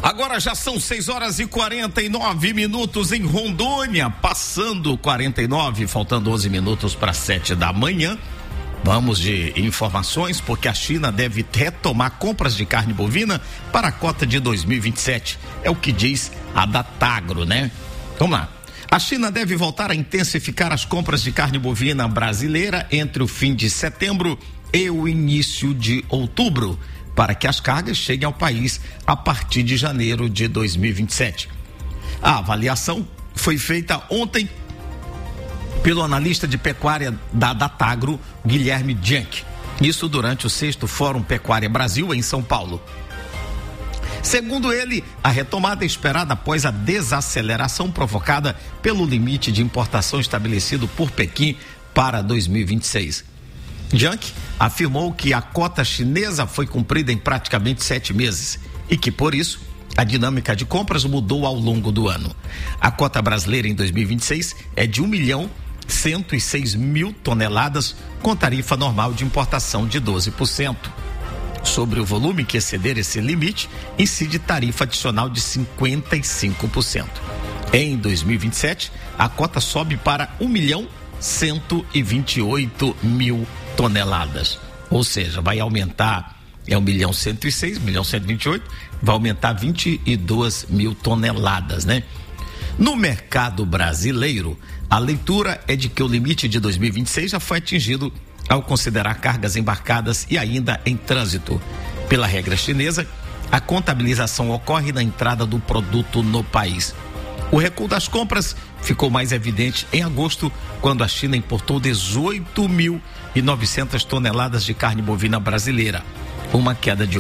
Agora já são 6h49 em Rondônia, passando 49, faltando 11 minutos para 7 da manhã. Vamos de informações, porque a China deve retomar compras de carne bovina para a cota de 2027. É o que diz a Datagro, né? Vamos lá. A China deve voltar a intensificar as compras de carne bovina brasileira entre o fim de setembro e o início de outubro, para que as cargas cheguem ao país a partir de janeiro de 2027. A avaliação foi feita ontem pelo analista de pecuária da Datagro, Guilherme Junk. Isso durante o 6º Fórum Pecuária Brasil em São Paulo. Segundo ele, a retomada é esperada após a desaceleração provocada pelo limite de importação estabelecido por Pequim para 2026. Junk afirmou que a cota chinesa foi cumprida em praticamente 7 meses e que, por isso, a dinâmica de compras mudou ao longo do ano. A cota brasileira em 2026 é de 1.106.000 toneladas, com tarifa normal de importação de 12%. Sobre o volume que exceder esse limite, incide tarifa adicional de 55%. Em 2027, a cota sobe para 1.128.000 toneladas. Ou seja, vai aumentar, 1.106, 1.128, vai aumentar 22.000 toneladas, né? No mercado brasileiro, a leitura é de que o limite de 2026 já foi atingido ao considerar cargas embarcadas e ainda em trânsito. Pela regra chinesa, a contabilização ocorre na entrada do produto no país. O recuo das compras ficou mais evidente em agosto, quando a China importou 18.900 toneladas de carne bovina brasileira, uma queda de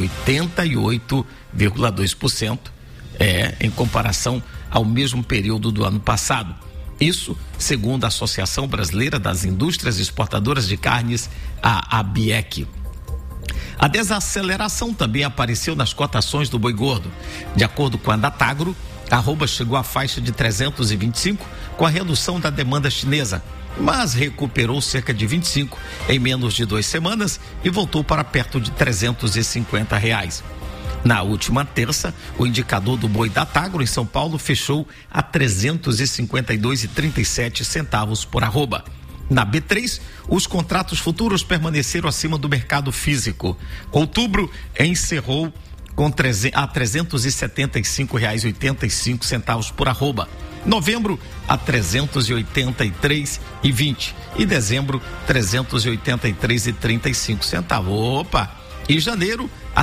88,2% em comparação ao mesmo período do ano passado. Isso, segundo a Associação Brasileira das Indústrias Exportadoras de Carnes, a ABIEC. A desaceleração também apareceu nas cotações do boi gordo. De acordo com a Datagro, a arroba chegou à faixa de 325 com a redução da demanda chinesa, mas recuperou cerca de 25 em menos de 2 semanas e voltou para perto de R$350. Na última terça, o indicador do boi Datagro em São Paulo fechou a 352,37 centavos por arroba. Na B3, os contratos futuros permaneceram acima do mercado físico. Outubro encerrou com a R$375,85 por arroba. Novembro a 383,20 e dezembro 383,35 centavos. Opa! E janeiro a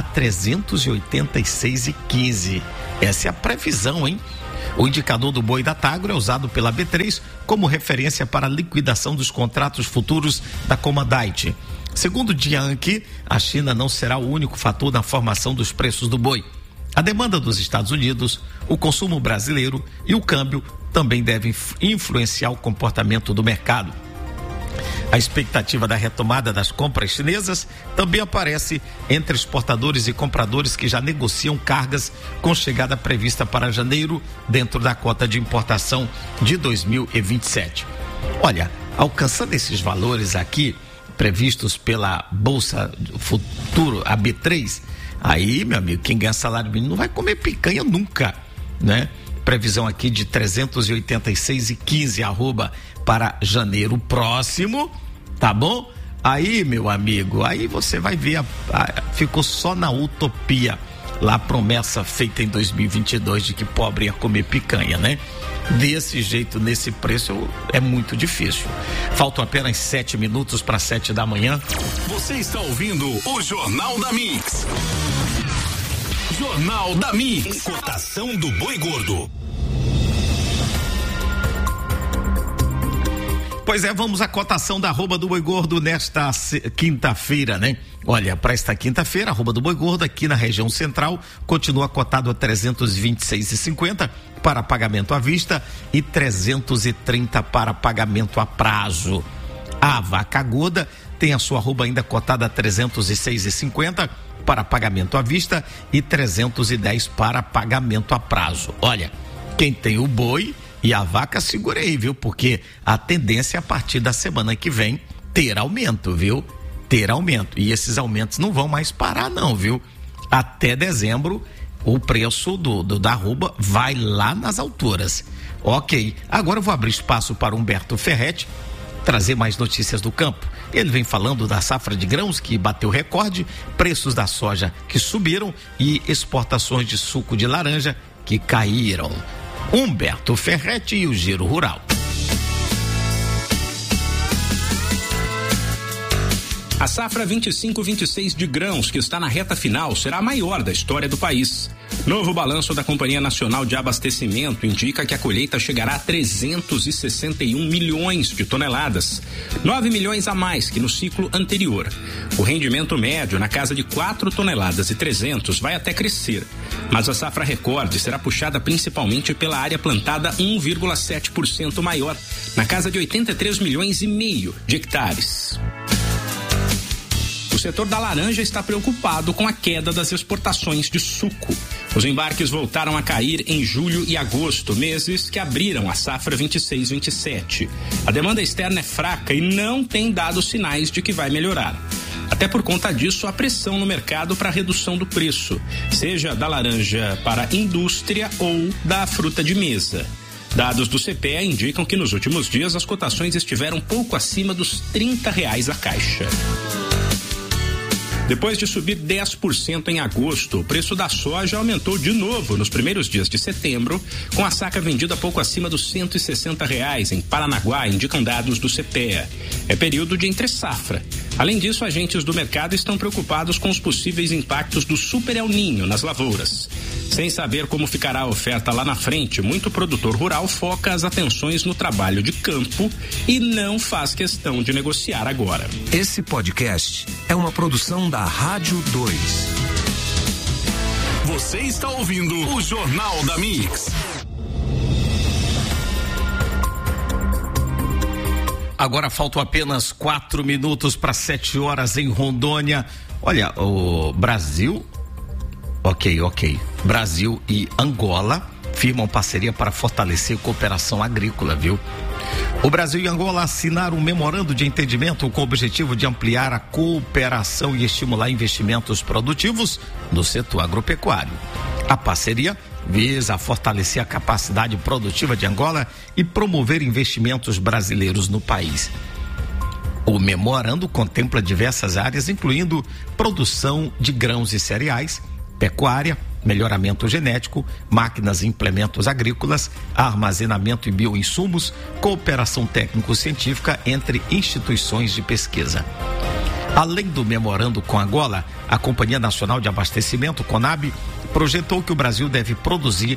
386,15. Essa é a previsão, hein? O indicador do boi Datagro é usado pela B3 como referência para a liquidação dos contratos futuros da Commodity. Segundo Jiangqi, a China não será o único fator na formação dos preços do boi. A demanda dos Estados Unidos, o consumo brasileiro e o câmbio também devem influenciar o comportamento do mercado. A expectativa da retomada das compras chinesas também aparece entre exportadores e compradores que já negociam cargas com chegada prevista para janeiro dentro da cota de importação de 2027. Olha, alcançando esses valores aqui previstos pela Bolsa Futuro, a B3, aí, meu amigo, quem ganha salário mínimo não vai comer picanha nunca, né? Previsão aqui de 386,15 arroba para janeiro próximo, tá bom? Aí, meu amigo, aí você vai ver, ficou só na utopia, lá a promessa feita em 2022 de que pobre ia comer picanha, né? Desse jeito, nesse preço, é muito difícil. Faltam apenas 7 minutos para 7 da manhã. Você está ouvindo o Jornal da Mix. Jornal da Mix. Cotação do boi gordo. Pois é, vamos à cotação da arroba do boi gordo nesta quinta-feira, né? Olha, para esta quinta-feira, a arroba do boi gordo aqui na região central continua cotado a 326,50 para pagamento à vista e 330 para pagamento a prazo. A vaca gorda tem a sua arroba ainda cotada a 306,50 para pagamento à vista e 310 para pagamento a prazo. Olha, quem tem o boi e a vaca, segura aí, viu? Porque a tendência é a partir da semana que vem ter aumento, viu? Ter aumento. E esses aumentos não vão mais parar, não, viu? Até dezembro o preço da arroba vai lá nas alturas. Ok, agora eu vou abrir espaço para Humberto Ferretti trazer mais notícias do campo. Ele vem falando da safra de grãos que bateu recorde, preços da soja que subiram e exportações de suco de laranja que caíram. Humberto Ferretti e o Giro Rural. A safra 25-26 de grãos, que está na reta final, será a maior da história do país. Novo balanço da Companhia Nacional de Abastecimento indica que a colheita chegará a 361 milhões de toneladas, 9 milhões a mais que no ciclo anterior. O rendimento médio, na casa de 4 toneladas e 300, vai até crescer, mas a safra recorde será puxada principalmente pela área plantada 1,7% maior, na casa de 83 milhões e meio de hectares. O setor da laranja está preocupado com a queda das exportações de suco. Os embarques voltaram a cair em julho e agosto, meses que abriram a safra 26-27. A demanda externa é fraca e não tem dado sinais de que vai melhorar. Até por conta disso, há pressão no mercado para a redução do preço, seja da laranja para indústria ou da fruta de mesa. Dados do CPEA indicam que nos últimos dias as cotações estiveram pouco acima dos R$30 a caixa. Depois de subir 10% em agosto, o preço da soja aumentou de novo nos primeiros dias de setembro, com a saca vendida pouco acima dos R$160 em Paranaguá, indicam dados do CPEA. É período de entre-safra. Além disso, agentes do mercado estão preocupados com os possíveis impactos do Super El Niño nas lavouras. Sem saber como ficará a oferta lá na frente, muito produtor rural foca as atenções no trabalho de campo e não faz questão de negociar agora. Esse podcast é uma produção da Rádio 2. Você está ouvindo o Jornal da Mix. Agora faltam apenas 4 minutos para 7 horas em Rondônia. Olha, o Brasil... Ok. Brasil e Angola firmam parceria para fortalecer cooperação agrícola, viu? O Brasil e Angola assinaram um memorando de entendimento com o objetivo de ampliar a cooperação e estimular investimentos produtivos no setor agropecuário. A parceria visa fortalecer a capacidade produtiva de Angola e promover investimentos brasileiros no país. O memorando contempla diversas áreas, incluindo produção de grãos e cereais, pecuária, melhoramento genético, máquinas e implementos agrícolas, armazenamento e bioinsumos, cooperação técnico-científica entre instituições de pesquisa. Além do memorando com Angola, a Companhia Nacional de Abastecimento, CONAB, projetou que o Brasil deve produzir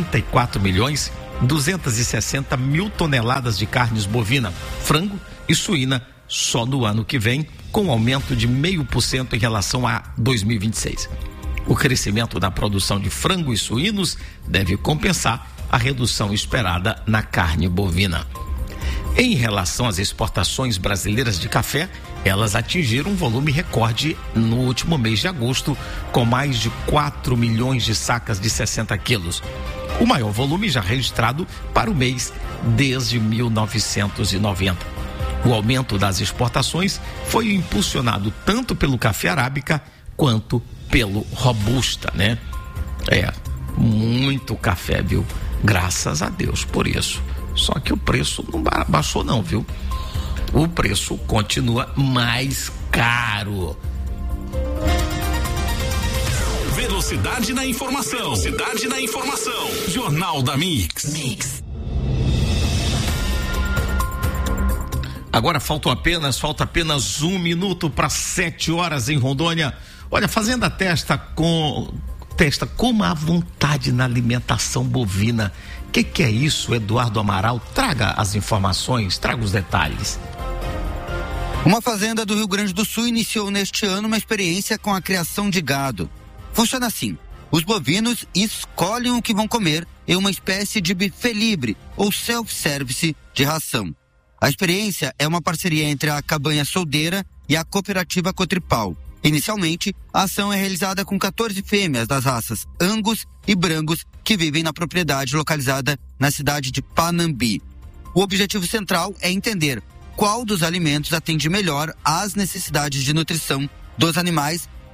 34.260.000 toneladas de carnes bovina, frango e suína só no ano que vem, com um aumento de 0,5% em relação a 2026. O crescimento da produção de frango e suínos deve compensar a redução esperada na carne bovina. Em relação às exportações brasileiras de café, elas atingiram um volume recorde no último mês de agosto, com mais de 4 milhões de sacas de 60 quilos. O maior volume já registrado para o mês desde 1990. O aumento das exportações foi impulsionado tanto pelo café arábica quanto pelo robusta, né? Muito café, viu? Graças a Deus por isso. Só que o preço não baixou não, viu? O preço continua mais caro. Velocidade na informação. Jornal da Mix. Agora falta apenas 1 minuto para 7 horas em Rondônia. Olha, a Fazenda testa como a vontade na alimentação bovina. O que é isso, Eduardo Amaral? Traga as informações, traga os detalhes. Uma fazenda do Rio Grande do Sul iniciou neste ano uma experiência com a criação de gado. Funciona assim: os bovinos escolhem o que vão comer em uma espécie de buffet livre ou self-service de ração. A experiência é uma parceria entre a Cabanha Soldeira e a Cooperativa Cotripal. Inicialmente, a ação é realizada com 14 fêmeas das raças Angus e Brangus que vivem na propriedade localizada na cidade de Panambi. O objetivo central é entender qual dos alimentos atende melhor às necessidades de nutrição dos animais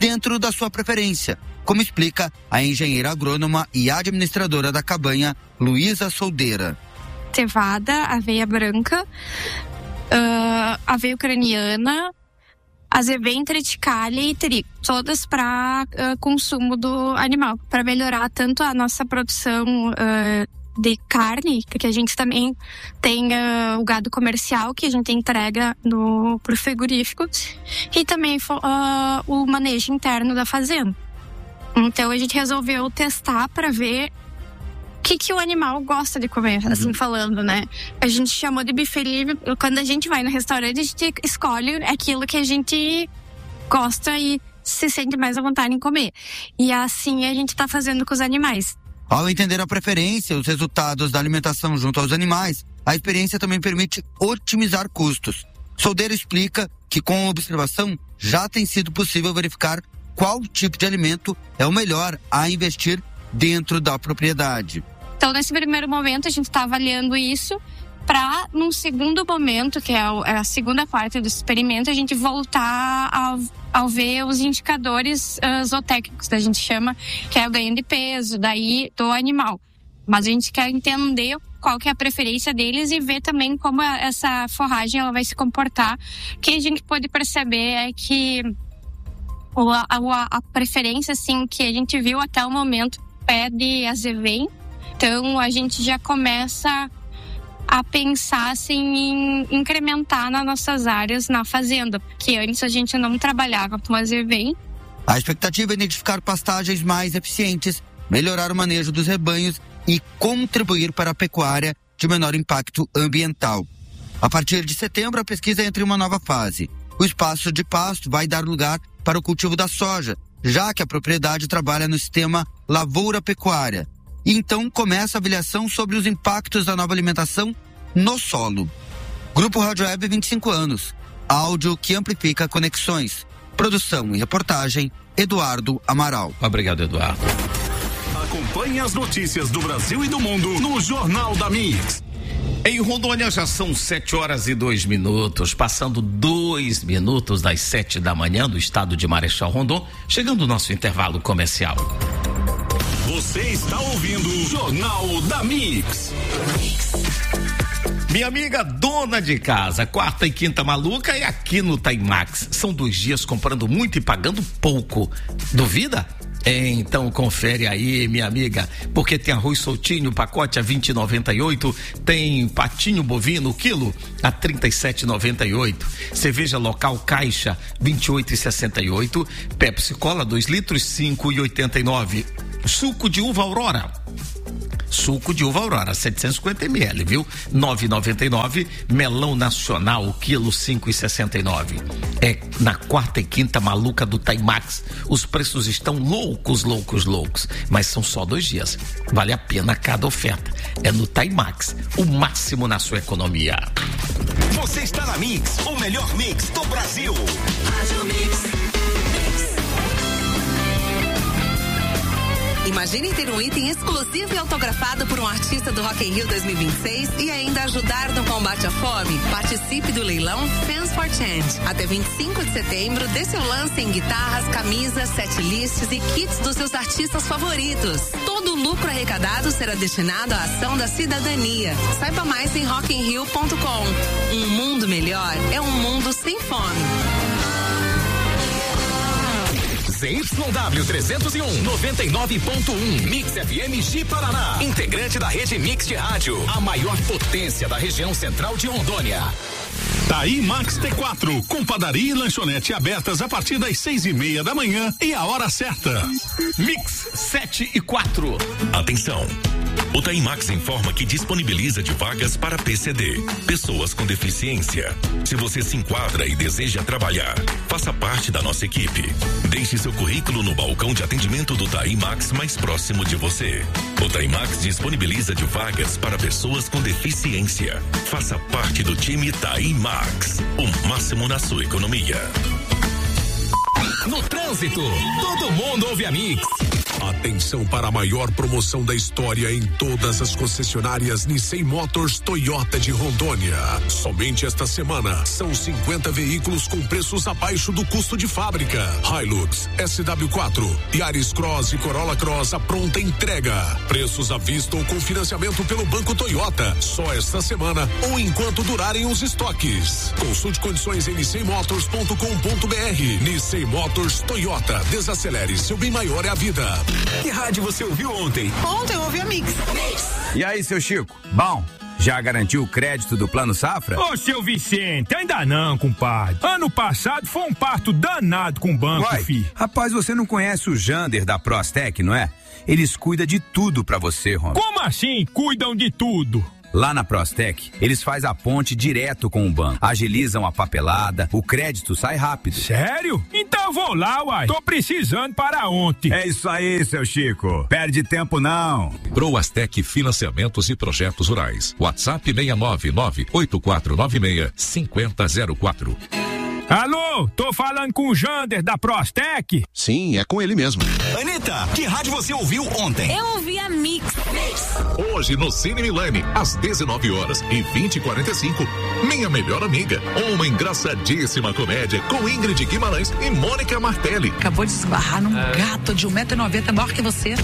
dentro da sua preferência, como explica a engenheira agrônoma e administradora da cabanha, Luísa Soldeira. Cevada, aveia branca, aveia ucraniana, azevém, triticale e trigo, todas para consumo do animal, para melhorar tanto a nossa produção de carne, que a gente também tem o gado comercial, que a gente entrega pro frigorífico, e também o manejo interno da fazenda. Então a gente resolveu testar para ver o que o animal gosta de comer, assim falando, né? A gente chamou de buffet livre. Quando a gente vai no restaurante, a gente escolhe aquilo que a gente gosta e se sente mais à vontade em comer. E assim a gente tá fazendo com os animais. Ao entender a preferência e os resultados da alimentação junto aos animais, a experiência também permite otimizar custos. Soldeira explica que com a observação já tem sido possível verificar qual tipo de alimento é o melhor a investir dentro da propriedade. Então, nesse primeiro momento, a gente está avaliando isso para, num segundo momento, que é a segunda parte do experimento, a gente voltar ao ver os indicadores zootécnicos, que a gente chama, que é o ganho de peso do animal. Mas a gente quer entender qual que é a preferência deles e ver também como essa forragem ela vai se comportar. O que a gente pode perceber é que a preferência assim, que a gente viu até o momento é de azevém. Então, a gente já começa a pensar assim, em incrementar nas nossas áreas na fazenda, porque antes a gente não trabalhava com azevém. A expectativa é identificar pastagens mais eficientes, melhorar o manejo dos rebanhos e contribuir para a pecuária de menor impacto ambiental. A partir de setembro, a pesquisa entra em uma nova fase. O espaço de pasto vai dar lugar para o cultivo da soja, já que a propriedade trabalha no sistema lavoura-pecuária. E então começa a avaliação sobre os impactos da nova alimentação no solo. Grupo Rádio Web 25 anos. Áudio que amplifica conexões. Produção e reportagem, Eduardo Amaral. Obrigado, Eduardo. Acompanhe as notícias do Brasil e do mundo no Jornal da Mix. Em Rondônia já são 7h02, passando 2 minutos das 7 da manhã do estado de Marechal Rondon, chegando o nosso intervalo comercial. Você está ouvindo o Jornal da Mix. Minha amiga dona de casa, quarta e quinta maluca é aqui no Taimax. São 2 dias comprando muito e pagando pouco. Duvida? Então confere aí, minha amiga, porque tem arroz soltinho, pacote a R$20,98, tem patinho bovino, quilo a R$37,98, cerveja local caixa R$28,68, Pepsi Cola 2 litros R$5,89, suco de uva Aurora 750 ml, viu? R$9,99. Melão nacional, quilo R$5,69. É na quarta e quinta maluca do Taimax. Os preços estão loucos. Mas são só 2 dias. Vale a pena cada oferta. É no Taimax, o máximo na sua economia. Você está na Mix, o melhor mix do Brasil. Imagine ter um item exclusivo e autografado por um artista do Rock in Rio 2026 e ainda ajudar no combate à fome. Participe do leilão Fans for Change. Até 25 de setembro, dê seu lance em guitarras, camisas, setlists e kits dos seus artistas favoritos. Todo o lucro arrecadado será destinado à ação da cidadania. Saiba mais em rockinrio.com. Um mundo melhor é um mundo sem fome. ZYW 301, 99.1, Mix FM Ji Paraná. Integrante da rede Mix de rádio. A maior potência da região central de Rondônia. Taimax T4, com padaria e lanchonete abertas a partir das 6:30 da manhã e a hora certa. Mix 7:04. Atenção! O Taimax informa que disponibiliza de vagas para PCD, pessoas com deficiência. Se você se enquadra e deseja trabalhar, faça parte da nossa equipe. Deixe seu currículo no balcão de atendimento do Taimax mais próximo de você. O Taimax disponibiliza de vagas para pessoas com deficiência. Faça parte do time Taimax, o máximo na sua economia. No trânsito, todo mundo ouve a Mix. Atenção para a maior promoção da história em todas as concessionárias Nissan Motors Toyota de Rondônia. Somente esta semana são 50 veículos com preços abaixo do custo de fábrica. Hilux, SW4, Yaris Cross e Corolla Cross à pronta entrega. Preços à vista ou com financiamento pelo Banco Toyota. Só esta semana ou enquanto durarem os estoques. Consulte condições em nissanmotors.com.br. Nissan Motors Toyota. Desacelere, seu bem maior é a vida. Que rádio você ouviu ontem? Ontem eu ouvi a Mix. E aí, seu Chico? Bom, já garantiu o crédito do Plano Safra? Ô, seu Vicente, ainda não, compadre. Ano passado foi um parto danado com o banco, fi. Rapaz, você não conhece o Jander da Prostec, não é? Eles cuidam de tudo pra você, Ron. Como assim cuidam de tudo? Lá na Prostec, eles fazem a ponte direto com o banco, agilizam a papelada, o crédito sai rápido. Sério? Então eu vou lá, uai. Tô precisando para ontem. É isso aí, seu Chico. Perde tempo não. Proastec Financiamentos e Projetos Rurais. WhatsApp 699-8496-5004. Alô, tô falando com o Jander da Prostec? Sim, é com ele mesmo. Anitta, que rádio você ouviu ontem? Eu ouvi a Mix. Hoje no Cine Milani, às 19h e 20h45, Minha Melhor Amiga, uma engraçadíssima comédia com Ingrid Guimarães e Mônica Martelli. Acabou de esbarrar num gato de 1,90 m maior que você.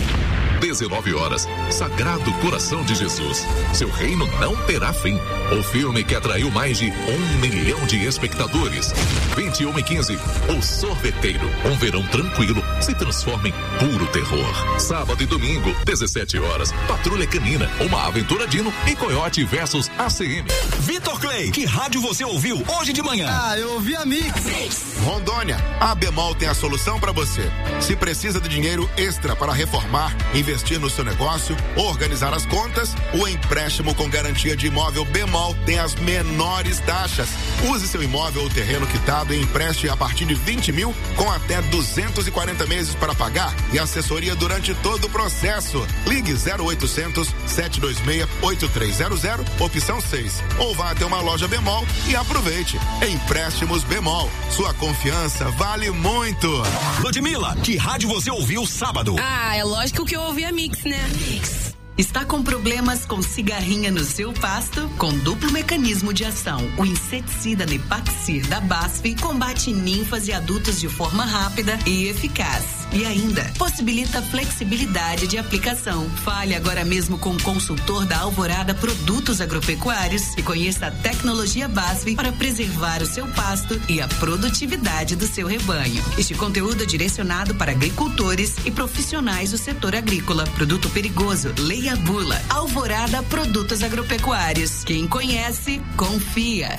19h, Sagrado Coração de Jesus. Seu reino não terá fim. O filme que atraiu mais de 1 milhão de espectadores. 21h15, O Sorveteiro. Um verão tranquilo se transforma em puro terror. Sábado e domingo, 17h, Patrulha Canina, uma aventura Dino e Coyote versus ACM. Vitor Clay, que rádio você ouviu hoje de manhã? Eu ouvi a Mix. Rondônia, a Bemol tem a solução para você. Se precisa de dinheiro extra para reformar, investir no seu negócio, organizar as contas, o empréstimo com garantia de imóvel Bemol tem as menores taxas. Use seu imóvel ou terreno quitado e empreste a partir de 20 mil com até 240 meses para pagar e assessoria durante todo o processo. Ligue 0800 726 8300, opção 6. Ou vá até uma loja Bemol e aproveite. Empréstimos Bemol. Sua confiança vale muito. Ludmilla, que rádio você ouviu sábado? É lógico que eu ouvi a Mix, né? Mix. Está com problemas com cigarrinha no seu pasto? Com duplo mecanismo de ação, o inseticida Nepaxir da BASF combate ninfas e adultos de forma rápida e eficaz. E ainda, possibilita flexibilidade de aplicação. Fale agora mesmo com o consultor da Alvorada Produtos Agropecuários e conheça a tecnologia BASF para preservar o seu pasto e a produtividade do seu rebanho. Este conteúdo é direcionado para agricultores e profissionais do setor agrícola. Produto perigoso, leia a bula. Alvorada Produtos Agropecuários. Quem conhece, confia.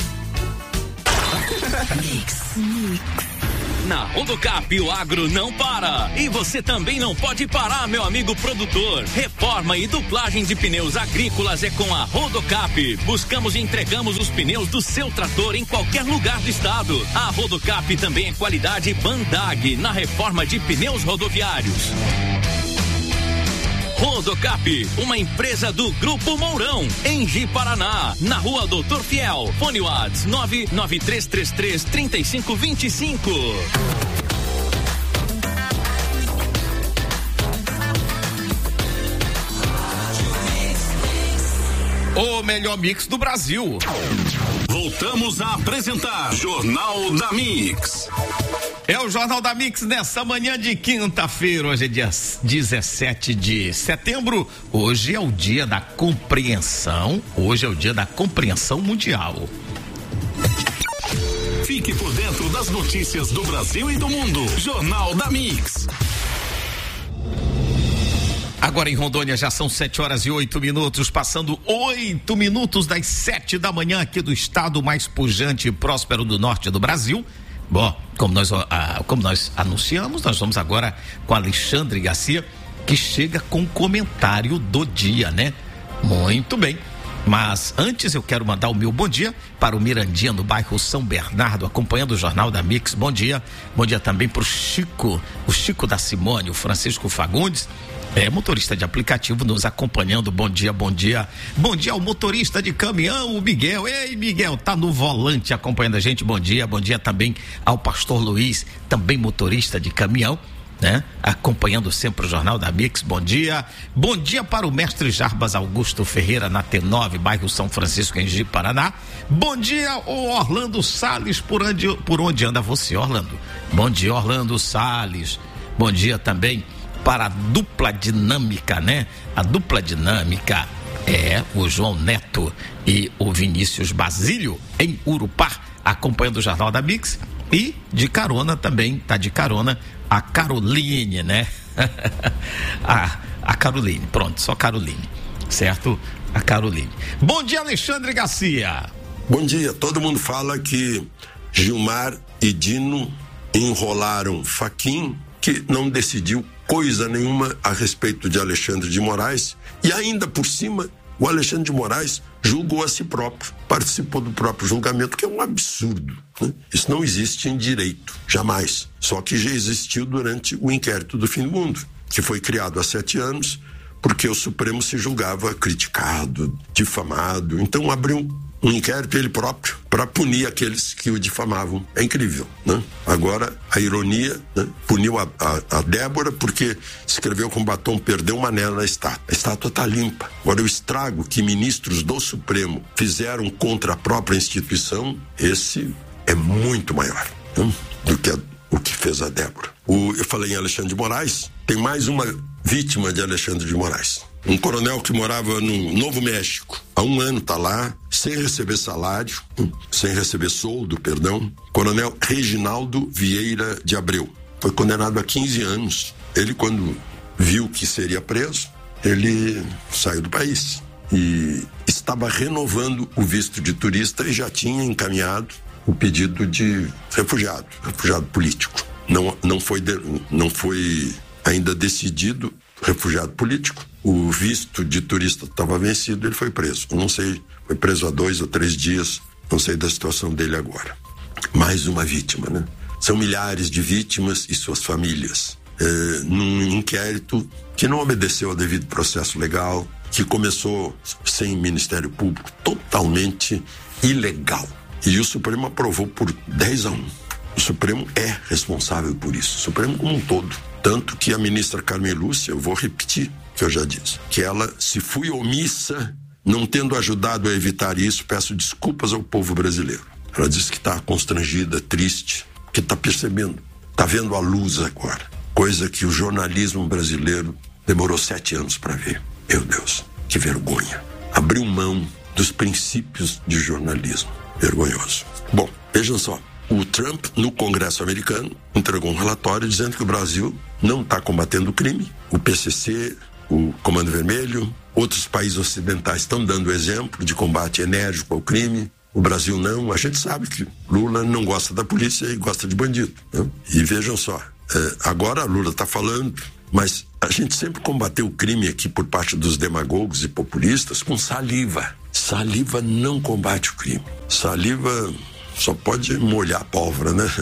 Mix. Na Rodocap o agro não para e você também não pode parar, meu amigo produtor. Reforma e duplagem de pneus agrícolas é com a Rodocap. Buscamos e entregamos os pneus do seu trator em qualquer lugar do estado. A Rodocap também é qualidade Bandag na reforma de pneus rodoviários. Rodocap, uma empresa do Grupo Mourão, em Ji-Paraná, na Rua Doutor Fiel. Fone Whats 99333-3525. O melhor mix do Brasil. Voltamos a apresentar Jornal da Mix. É o Jornal da Mix nessa manhã de quinta-feira. Hoje é dia 17 de setembro. Hoje é o dia da compreensão. Hoje é o dia da compreensão mundial. Fique por dentro das notícias do Brasil e do mundo. Jornal da Mix. Agora em Rondônia já são 7h08, passando 8 minutos das 7 da manhã aqui do estado mais pujante e próspero do norte do Brasil. Bom, como nós anunciamos, nós vamos agora com Alexandre Garcia, que chega com o comentário do dia, né? Muito bem. Mas antes eu quero mandar o meu bom dia para o Mirandinha no bairro São Bernardo, acompanhando o Jornal da Mix. Bom dia também para o Chico da Simone, o Francisco Fagundes, motorista de aplicativo nos acompanhando. Bom dia ao motorista de caminhão, o Miguel. Ei, Miguel, tá no volante acompanhando a gente. Bom dia também ao pastor Luiz, também motorista de caminhão. né? Acompanhando sempre o Jornal da Mix. Bom dia. Bom dia para o mestre Jarbas Augusto Ferreira, na T9, bairro São Francisco, em Ji-Paraná. Bom dia, o Orlando Salles, por onde anda você, Orlando? Bom dia, Orlando Salles. Bom dia também para a dupla dinâmica, né? A dupla dinâmica é o João Neto e o Vinícius Basílio, em Urupá, acompanhando o Jornal da Mix. E de carona também, tá de carona a Caroline, né? a Caroline, pronto, só Caroline, certo? A Caroline. Bom dia, Alexandre Garcia. Bom dia. Todo mundo fala que Gilmar e Dino enrolaram Fachin, que não decidiu coisa nenhuma a respeito de Alexandre de Moraes, e ainda por cima o Alexandre de Moraes julgou a si próprio, participou do próprio julgamento, que é um absurdo, né? Isso não existe em direito, jamais. Só que já existiu durante o inquérito do fim do mundo, que foi criado há 7 anos, porque o Supremo se julgava criticado, difamado. Então abriu um inquérito ele próprio para punir aqueles que o difamavam. É incrível, né? Agora, a ironia, né? Puniu a Débora porque escreveu com batom, perdeu uma anel na estátua. A estátua está limpa. Agora, o estrago que ministros do Supremo fizeram contra a própria instituição, esse é muito maior, né? Do que o que fez a Débora. Eu falei em Alexandre de Moraes, tem mais uma vítima de Alexandre de Moraes. Um coronel que morava no Novo México, há 1 ano está lá, sem receber salário, sem receber soldo, perdão. Coronel Reginaldo Vieira de Abreu. Foi condenado a 15 anos. Ele, quando viu que seria preso, ele saiu do país. E estava renovando o visto de turista e já tinha encaminhado o pedido de refugiado político. Não foi ainda decidido refugiado político. O visto de turista estava vencido, ele foi preso. Eu não sei, foi preso há 2 ou 3 dias, não sei da situação dele agora. Mais uma vítima, né? São milhares de vítimas e suas famílias. Num inquérito que não obedeceu ao devido processo legal, que começou sem Ministério Público, totalmente ilegal. E o Supremo aprovou por 10-1. O Supremo é responsável por isso, o Supremo como um todo. Tanto que a ministra Carmen Lúcia, eu vou repetir o que eu já disse, que ela, se fui omissa, não tendo ajudado a evitar isso, peço desculpas ao povo brasileiro. Ela disse que está constrangida, triste, que está percebendo, está vendo a luz agora, coisa que o jornalismo brasileiro demorou 7 anos para ver. Meu Deus, que vergonha. Abriu mão dos princípios de jornalismo. Vergonhoso. Bom, vejam só. O Trump, no Congresso americano, entregou um relatório dizendo que o Brasil não está combatendo o crime. O PCC, o Comando Vermelho, outros países ocidentais estão dando exemplo de combate enérgico ao crime. O Brasil não. A gente sabe que Lula não gosta da polícia e gosta de bandido, né? E vejam só, agora Lula está falando, mas a gente sempre combateu o crime aqui por parte dos demagogos e populistas com saliva. Saliva não combate o crime. Saliva só pode molhar a pólvora, né?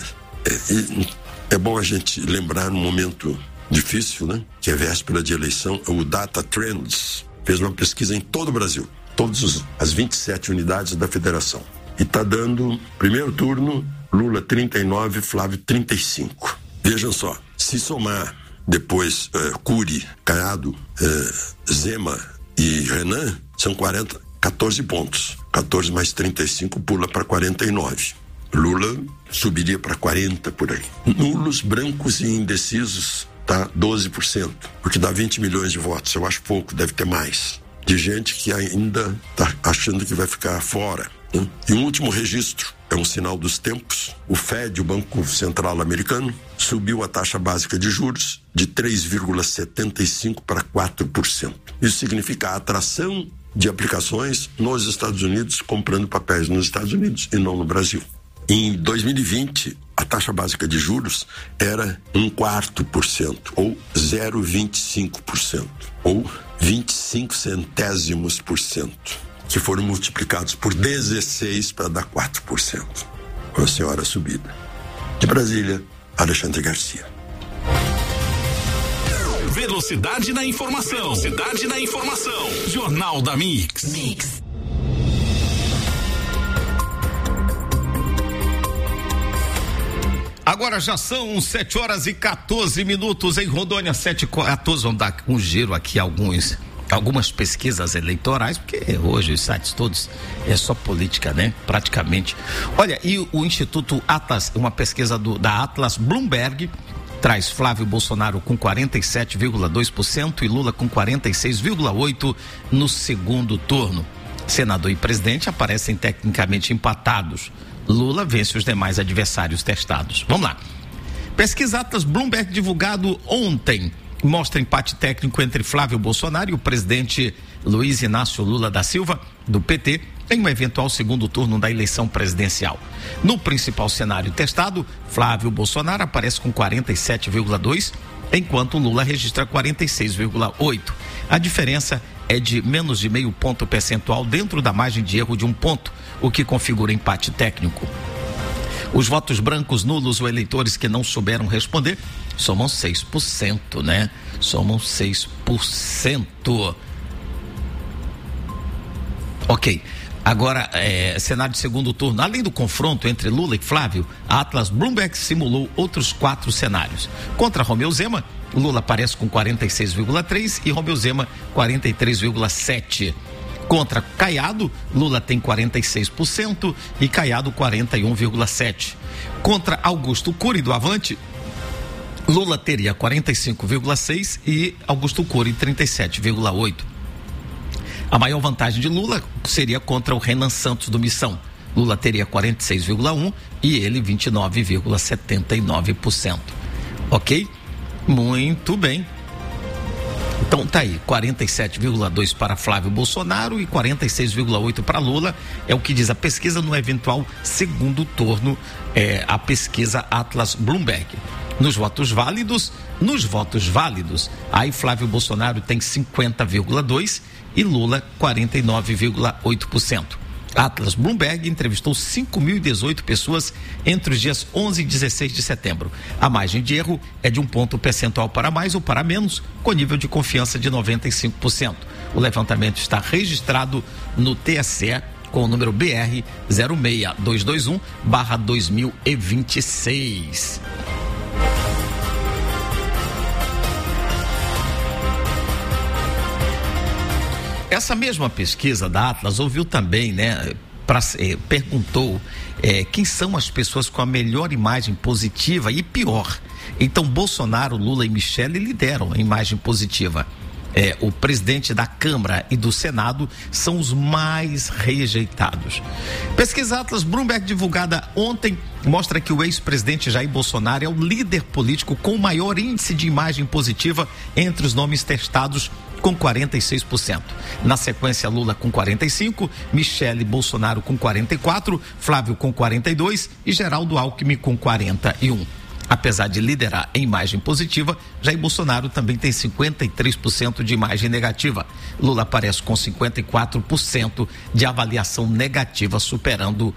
É bom a gente lembrar num momento difícil, né? Que é véspera de eleição. O Data Trends fez uma pesquisa em todo o Brasil, todas as 27 unidades da federação. E está dando, primeiro turno, Lula 39, Flávio 35. Vejam só, se somar depois Cury, Caiado, Zema e Renan, são 14 pontos. 14 mais 35 pula para 49. Lula subiria para 40 por aí. Nulos, brancos e indecisos tá 12%, porque dá 20 milhões de votos. Eu acho pouco, deve ter mais. De gente que ainda tá achando que vai ficar fora, né? E um último registro, é um sinal dos tempos. O Fed, o Banco Central Americano, subiu a taxa básica de juros de 3,75 para 4%. Isso significa a atração de aplicações nos Estados Unidos, comprando papéis nos Estados Unidos e não no Brasil. Em 2020, a taxa básica de juros era 1/4%, ou 0,25%, ou 25 centésimos por cento, que foram multiplicados por 16 para dar 4%. Uma senhora subida. De Brasília, Alexandre Garcia. Velocidade na informação. Velocidade na informação. Jornal da Mix. Agora já são 7h14 em Rondônia, 7h14. Vamos dar um giro aqui algumas pesquisas eleitorais, porque hoje os sites todos é só política, né? Praticamente. Olha, e o Instituto Atlas, uma pesquisa da Atlas Bloomberg, traz Flávio Bolsonaro com 47,2% e Lula com 46,8% no segundo turno. Senador e presidente aparecem tecnicamente empatados. Lula vence os demais adversários testados. Vamos lá. Pesquisa Atlas Bloomberg divulgado ontem mostra empate técnico entre Flávio Bolsonaro e o presidente Luiz Inácio Lula da Silva, do PT, em um eventual segundo turno da eleição presidencial. No principal cenário testado, Flávio Bolsonaro aparece com 47,2%, enquanto Lula registra 46,8%. A diferença é de menos de meio ponto percentual dentro da margem de erro de 1 ponto, o que configura empate técnico. Os votos brancos, nulos ou eleitores que não souberam responder somam 6%, né? Somam 6%. Ok. Agora, cenário de segundo turno. Além do confronto entre Lula e Flávio, a Atlas Bloomberg simulou outros 4 cenários. Contra Romeu Zema, Lula aparece com 46,3% e Romeu Zema 43,7%. Contra Caiado, Lula tem 46% e Caiado 41,7%. Contra Augusto Cury do Avante, Lula teria 45,6% e Augusto Cury 37,8%. A maior vantagem de Lula seria contra o Renan Santos do Missão. Lula teria 46,1% e ele 29,79%. Ok? Muito bem. Então tá aí, 47,2% para Flávio Bolsonaro e 46,8% para Lula, é o que diz a pesquisa no eventual segundo turno, a pesquisa Atlas Bloomberg. Nos votos válidos, aí Flávio Bolsonaro tem 50,2% e Lula 49,8%. Atlas Bloomberg entrevistou 5.018 pessoas entre os dias 11 e 16 de setembro. A margem de erro é de 1 ponto percentual para mais ou para menos, com nível de confiança de 95%. O levantamento está registrado no TSE com o número BR 06221/2026. Essa mesma pesquisa da Atlas ouviu também, né? Perguntou quem são as pessoas com a melhor imagem positiva e pior. Então, Bolsonaro, Lula e Michele lideram a imagem positiva. O presidente da Câmara e do Senado são os mais rejeitados. Pesquisa Atlas Bloomberg divulgada ontem mostra que o ex-presidente Jair Bolsonaro é o líder político com o maior índice de imagem positiva entre os nomes testados, com 46%. Na sequência, Lula com 45%, Michele Bolsonaro com 44%, Flávio com 42% e Geraldo Alckmin com 41%. Apesar de liderar em imagem positiva, Jair Bolsonaro também tem 53% de imagem negativa. Lula aparece com 54% de avaliação negativa, superando